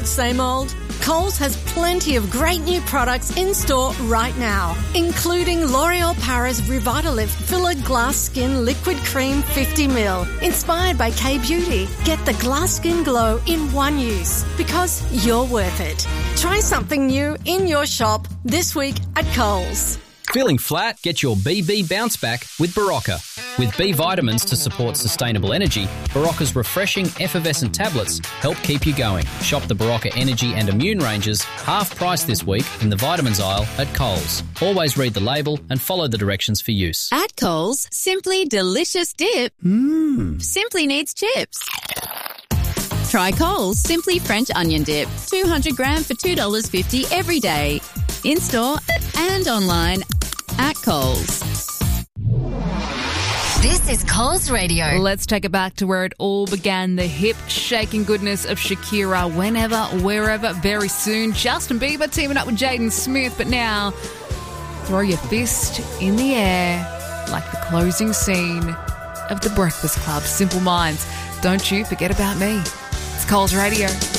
same old? Coles has plenty of great new products in store right now, including L'Oreal Paris Revitalift Filler Glass Skin Liquid Cream 50ml, inspired by K-Beauty. Get the glass skin glow in one use, because you're worth it. Try something new in your shop this week at Coles. Feeling flat? Get your BB bounce back with Barocca. With B vitamins to support sustainable energy, Barocca's refreshing effervescent tablets help keep you going. Shop the Barocca Energy and Immune ranges half price this week in the vitamins aisle at Coles. Always read the label and follow the directions for use. At Coles, simply delicious dip simply needs chips. Try Coles Simply French Onion Dip, 200 gram for $2.50 every day. In-store and online at Coles. This is Coles Radio. Let's take it back to where it all began, the hip-shaking goodness of Shakira. Whenever, wherever, very soon. Justin Bieber teaming up with Jaden Smith. But now, throw your fist in the air like the closing scene of The Breakfast Club. Simple Minds. Don't you forget about me. It's Coles Radio.